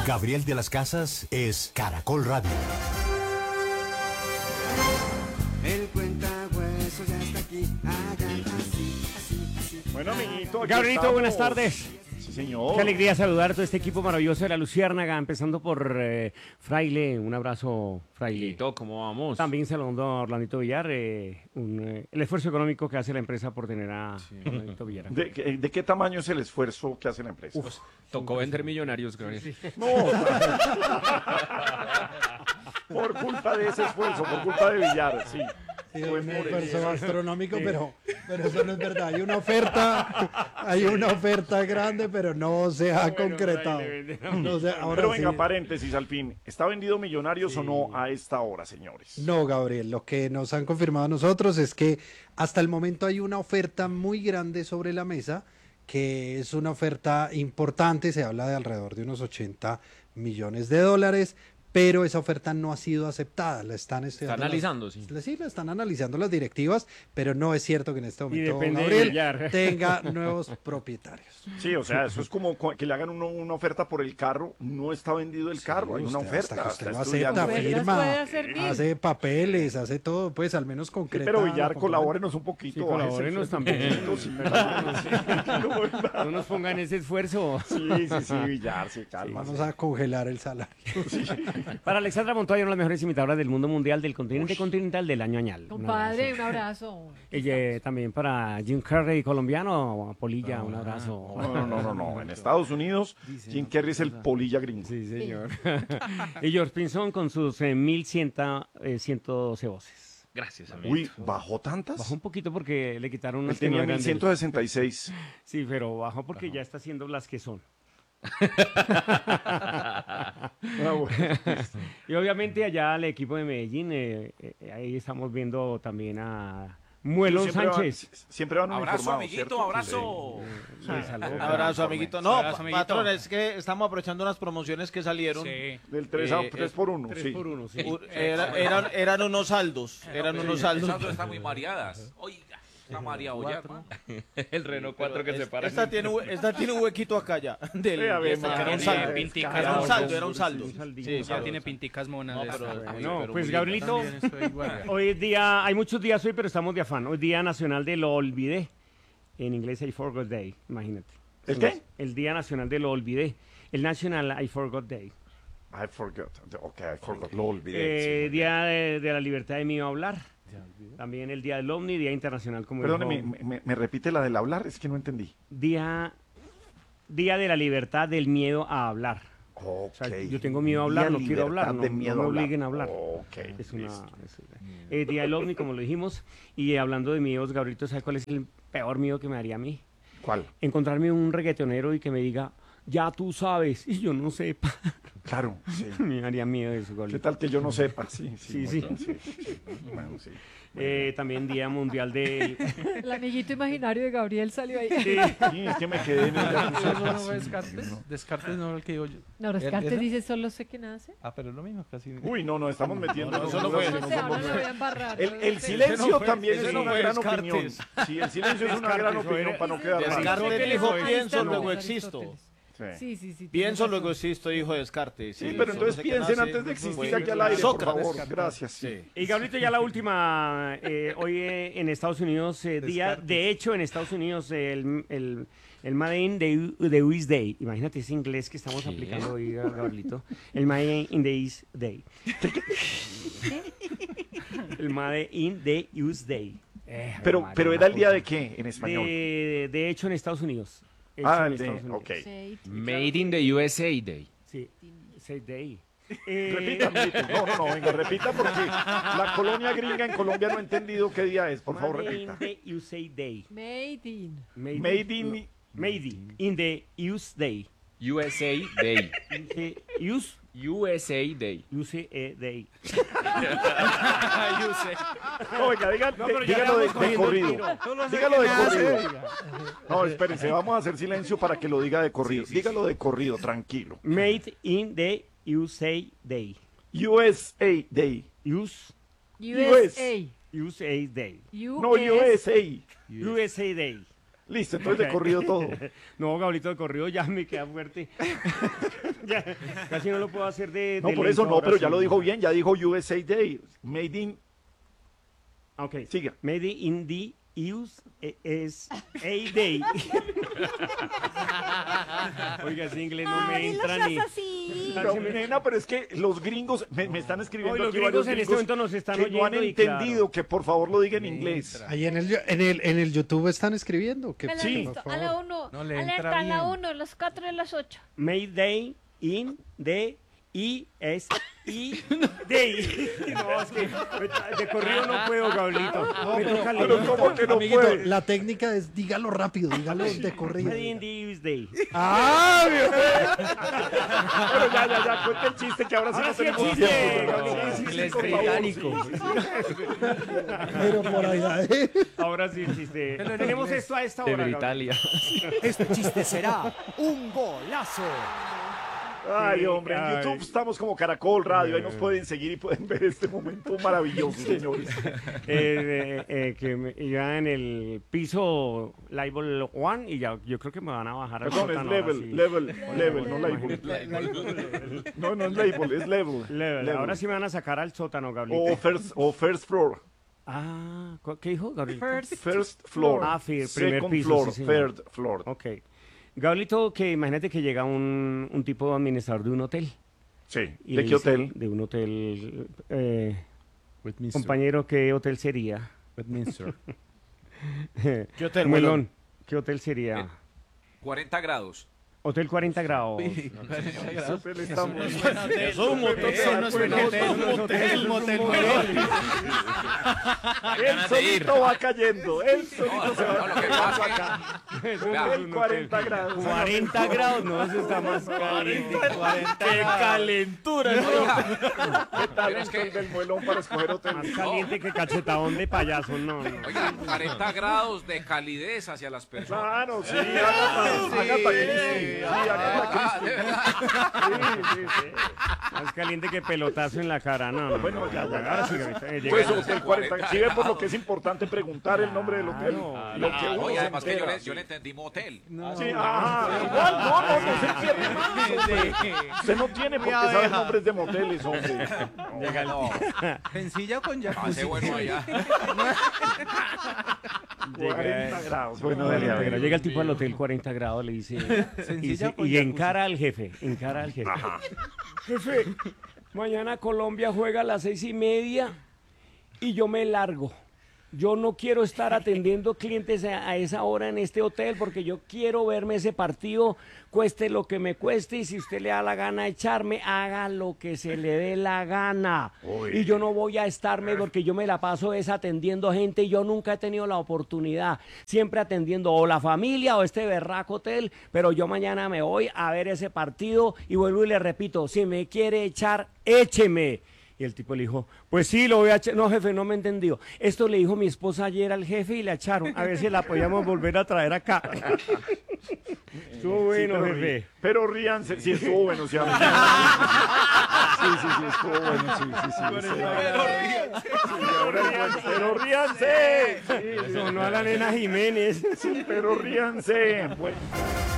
Gabriel de las Casas es Caracol Radio. El cuentahuesos ya está aquí, hagan así. Bueno, amiguito, aquí Gabrielito, estamos. buenas tardes. Sí, señor. Qué alegría saludar a todo este equipo maravilloso de la Luciérnaga, empezando por Fraile, un abrazo, Fraile. ¿Cómo vamos? También saludando a Orlandito Villar, el esfuerzo económico que hace la empresa por tener a Orlandito Villar. ¿De qué tamaño es el esfuerzo que hace la empresa? Tocó vender Millonarios, Gabriel. No. Por culpa de ese esfuerzo, por culpa de Villar, sí. Sí, Fue un por esfuerzo eso. gastronómico, pero eso no es verdad. Hay una oferta grande, pero no se ha concretado. No se- ahora Pero venga, sí. paréntesis al fin. ¿Está vendido Millonarios o no a esta hora, señores? No, Gabriel, lo que nos han confirmado a nosotros es que hasta el momento hay una oferta muy grande sobre la mesa, que es una oferta importante, se habla de alrededor de unos 80 millones de dólares, pero esa oferta no ha sido aceptada. La están estudiando analizando, sí. Sí, la están analizando las directivas, pero no es cierto que en este momento depende de Gabriel Villar. tenga nuevos propietarios. Sí, o sea, eso es como que le hagan una oferta por el carro. No está vendido el carro, hay una Usted, oferta. hasta que usted está lo estudiando. acepta, Ofertas firma, puede hacer bien. hace papeles, hace todo, pues al menos Sí, concreta. pero Villar, la compra. colabórenos un poquito. Sí, colabórenos bájese el también. sueldo, sí. No nos pongan ese esfuerzo. Sí, Villar, se calma. Vamos a congelar el salario. Para Alexandra Montoya, una de las mejores imitadoras del mundo mundial, del continente continental del año añal. Un Compadre, abrazo. un abrazo. Ella, también para Jim Carrey, colombiano, Polilla, un abrazo. No. En Estados Unidos, Jim Carrey es el polilla gringo. Sí, señor. Y George Pinson con sus 1,112 voces. Gracias, amigo. Uy, ¿bajó tantas? Bajó un poquito porque le quitaron Él unas que no tenía eran de él. 1166. Sí, pero bajó porque ya está haciendo las que son. Ah, bueno. Y obviamente allá el equipo de Medellín, ahí estamos viendo también a Muelón Siempre Sánchez. siempre van Abrazo, uniformados, amiguito, ¿cierto? abrazo. Sí, saludos. Abrazo, amiguito. No, Abrazo, amiguito. patrón, es que estamos aprovechando unas promociones que salieron. Sí. Del 3 por 1, 3 sí. por 1, sí. Eran unos saldos. Eran unos Esas saldos. dos están muy mareadas. Oiga, está mareado ya, hermano. El Renault 4 que se para. Esta tiene un huequito acá ya. Del, Sí, a ver, que era un sí, saldo. pinticas. Era un saldo, era un saldo. Un saldito. Sí, Ya tiene pinticas monas. No, de pero- estas. Uy, No, pero pues muy Gabrielito, También estoy igual. hoy es día, hay muchos días hoy, pero estamos de afán. Hoy es Día Nacional de lo Olvidé. En inglés, I Forgot Day, imagínate. ¿El qué? El Día Nacional de lo Olvidé. El National I Forgot Day. I forgot. Ok, I forgot. Lo olvidé. sí. Día de la libertad de miedo a hablar. También el Día del OVNI, Día Internacional como Perdóneme, me repite la del hablar, es que no entendí. Día de la libertad del miedo a hablar. Ok. O sea, yo tengo miedo a hablar, no quiero hablar, no, de no miedo me a hablar. obliguen a hablar. Ok. Es una, listo. Día del OVNI, como lo dijimos. Y hablando de miedos, Gabrielito, ¿sabes cuál es el peor miedo que me daría a mí? ¿Cuál? Encontrarme un reggaetonero y que me diga, ya tú sabes, y yo no sepa. Claro, sí. Me daría miedo eso, ¿Qué Gabrielito. tal que yo no sepa? Sí. Sí. Bueno, sí. También Día Mundial de... El amiguito imaginario de Gabriel salió ahí. Sí, es que me quedé en el... ¿Eso no fue Descartes? Descartes no es el que digo yo. No, Rescate ¿Esa? dice solo sé que nace. Ah, pero es lo mismo, casi. Uy, no, estamos metiendo... No, eso no fue. No sé, ahora lo voy a embarrar. El No sé. silencio también ese es no una fue gran Descartes. opinión. Sí, el silencio es una gran opinión para no quedar mal. Descartes dijo Ahí pienso, está, luego no. existo. Sí. tiene Pienso, razón. luego existo, dijo Descartes. Sí, pero entonces solo sé que piensen nace, antes de existir bueno, aquí al aire, por Sócrates. favor. Gracias. Sí. Y Gabrielito, ya la última, hoy en Estados Unidos, día, de hecho en Estados Unidos, el Made in the US Day, imagínate ese inglés que estamos aplicando hoy, Gabrielito, el Made in the US Day. El Made in the US Day. Pero era el día de qué en español. De hecho en Estados Unidos. Hecho Ah, en el de... Estados Unidos. Ok. Sí. Made in the USA Day. Sí, ese day. Repita, amiguito. No, venga, repita porque la colonia gringa en Colombia no ha entendido qué día es. Por favor, Made repita. in the USA Day. Made in. Made in... Made in the US Day. USA Day. US USA Day. USA Day. No, venga, pero ya dígalo le de vamos cogiendo el corrido. tiro. Dígalo de corrido. No, espérense, vamos a hacer silencio para que lo diga de corrido. Dígalo de corrido, tranquilo. Made in the USA Day. USA Day. USA. USA Day. No, USA. USA Day. Listo, entonces de corrido todo. No, Gablito, de corrido ya me queda fuerte. Ya, casi no lo puedo hacer de No, por lento eso no, ahora pero sí. ya lo dijo bien, ya dijo USA Day. Made in... Ok. Siga. Made in the USA Day. Oiga, ese inglés no me entra ni... Pero, nena, pero es que los gringos me están escribiendo Hoy los aquí gringos varios en este gringos momento nos están que oyendo no han y entendido claro. que por favor lo diga en inglés. Ahí en el YouTube están escribiendo. Que, Me lo Sí. he por visto. favor. A la 1. No le alerta entra a la bien. 1, los 4 y las 8. May Day in the USA Day. No, es que de corrido no puedo, Gablito. Me toca Pero lento. ¿cómo que no Amiguito, puede? la técnica es dígalo rápido, dígalo de corrido. Made in the USA Day. ¡Ah, bien! Pero ya, cuenta el chiste que ahora sí Ahora no sí el tenemos chiste. tiempo. No, Sí, inglés por favor, británico. Pero por allá, Ahora sí el chiste. Tenemos esto a esta hora. De Gablito. Italia. Este chiste será un golazo. Ay, hombre, en Ay. YouTube estamos como Caracol Radio, ahí nos pueden seguir y pueden ver este momento maravilloso, señores. Que iba en el piso Level 1 y ya yo creo que me van a bajar al Perdón, es sótano ahora sí. level, no label. No, no es label, es level. Level. Ahora sí me van a sacar al sótano, Gablito. O first floor. Ah, ¿qué dijo, Gablito? First floor. Ah, primer Second piso, floor, sí, señor. third floor. Ok. Gablito, que imagínate que llega un tipo administrador de un hotel. Sí. y ¿De le qué dice- hotel? De un hotel. Westminster. Compañero, ¿qué hotel sería? Westminster. ¿Qué hotel, Melón. ¿Qué hotel sería? 40 grados. Hotel 40 grados. Ese hotel está muy- Eso es un motel. Eso no es un hotel. Eso no es hotel, motel. Él solito va cayendo, él solito se va No, lo que pasa es que Eso no es Hotel un 40 hotel. grados. 40 grados, no, eso está más caliente. ¡Qué calentura! ¿Qué tal Pero es que- el del muelón para escoger hotel? Más caliente que cachetadón de payaso, no. oiga, 40 grados de calidez hacia las personas. Claro, sí, Agatha Christie. Sí, Agatha Ah, Christie. de verdad. Sí, sí. Más caliente que pelotazo en la cara, no. Bueno, ya. Ahora sí, Gavita, llega Pues el- hotel 40. Sí, ve por lo que es importante preguntar el nombre del hotel. Lo que uno Oye, se además que entera. yo le entendí motel. Sí, ajá, igual, no se pierde más, hombre. Usted no tiene por qué saber nombres de moteles, hombre. No, Sencilla con hace jacuzzi. bueno allá. 40 grados. Bueno, dale, a Pero ver. llega el tipo al hotel 40 grados, le dice. Sencilla con Y jacuzzi. encara al jefe. Encara al jefe. Jefe, mañana Colombia juega a las 6:30 y yo me largo. Yo no quiero estar atendiendo clientes a esa hora en este hotel porque yo quiero verme ese partido, cueste lo que me cueste, y si usted le da la gana de echarme, haga lo que se le dé la gana. Y yo no voy a estarme porque yo me la paso es atendiendo gente y yo nunca he tenido la oportunidad, siempre atendiendo o la familia o este berraco hotel, pero yo mañana me voy a ver ese partido y vuelvo y le repito, si me quiere echar, écheme. Y el tipo le dijo, pues sí, lo voy a echar. No, jefe, no me entendió. Esto le dijo mi esposa ayer al jefe y la echaron. A ver si la podíamos volver a traer acá. Estuvo bueno, pero jefe. Pero ríanse, sí, estuvo bueno, sí, amigo. Sí, estuvo bueno, sí. Pero ríanse. Sí, Eso no a la nena Jiménez. sí, pero ríanse. Bueno.